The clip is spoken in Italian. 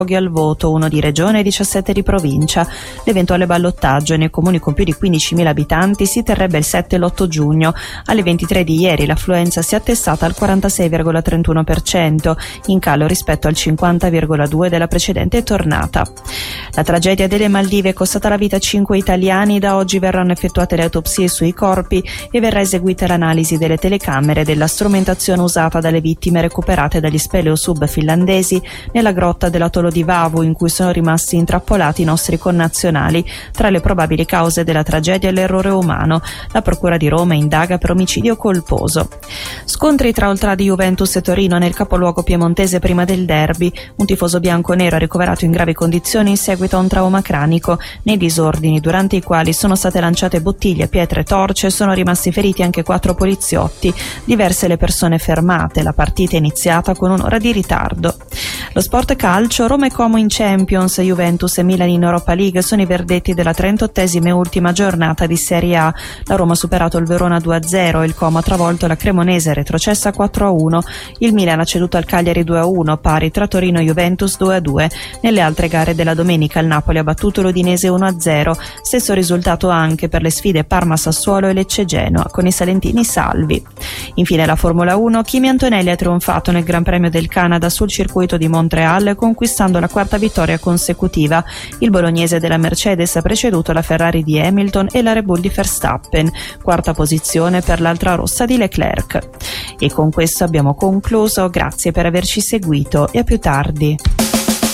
al voto, 1 di regione e 17 di provincia. L'eventuale ballottaggio nei comuni con più di 15.000 abitanti si terrebbe il 7 e l'8 giugno. Alle 23 di ieri l'affluenza si è attestata al 46,31%, in calo rispetto al 50,2% della precedente tornata. La tragedia delle Maldive è costata la vita a 5 italiani. Da oggi verranno effettuate le autopsie sui corpi e verrà eseguita l'analisi delle telecamere della strumentazione usata dalle vittime recuperate dagli speleosub finlandesi nella grotta dell'atollo di Vavu, in cui sono rimasti intrappolati i nostri connazionali. Tra le probabili cause della tragedia è l'errore umano. La Procura di Roma indaga per omicidio colposo. Scontri tra Oltradi, Juventus e Torino nel capoluogo piemontese prima del derby. Un tifoso bianconero è ricoverato in gravi condizioni in seguito a un trauma cranico. Nei disordini, durante i quali sono state lanciate bottiglie, pietre e torce, sono rimasti feriti anche 4 poliziotti. Diverse le persone fermate. La partita è iniziata con un'ora di ritardo. Lo sport calcio: Roma e Como in Champions, Juventus e Milan in Europa League sono i verdetti della 38esima e ultima giornata di Serie A. La Roma ha superato il Verona 2-0, il Como ha travolto la Cremonese retrocessa 4-1, il Milan ha ceduto al Cagliari 2-1, pari tra Torino e Juventus 2-2. Nelle altre gare della domenica il Napoli ha battuto l'Udinese 1-0, stesso risultato anche per le sfide Parma-Sassuolo e Lecce-Genoa, con i salentini salvi. Infine la Formula 1, Kimi Antonelli ha trionfato nel Gran Premio del Canada sul circuito di Montreal, conquistando la 4ª vittoria consecutiva. Il bolognese della Mercedes ha preceduto la Ferrari di Hamilton e la Red Bull di Verstappen, 4ª posizione per l'altra rossa di Leclerc. E con questo abbiamo concluso, grazie per averci seguito e a più tardi.